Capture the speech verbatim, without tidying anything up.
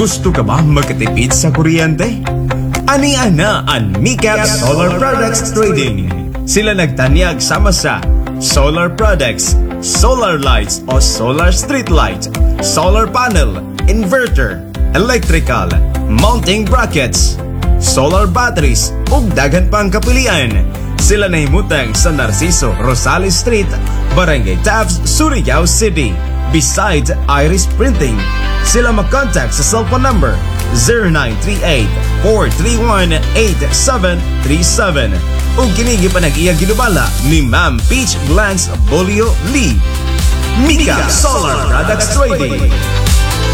Gusto ka ba magkatipid sa kuryente? Ani ana ang Micap Solar Products Trading. Sila nagtanyag sama sa solar products, solar lights o solar street light, solar panel, inverter, electrical, mounting brackets, solar batteries ug daghan pang kapilian. Sila nahimutang sa Narciso Rosales Street, Barangay Taft, Surigao City, beside Iris Printing. Sila mag-contact sa cellphone number zero nine three eight, four three one, eight seven three seven ug kinigi pa nag-iya ginubala ni Ma'am Peach Glance Bolio Lee. Micap Solar Products Trading.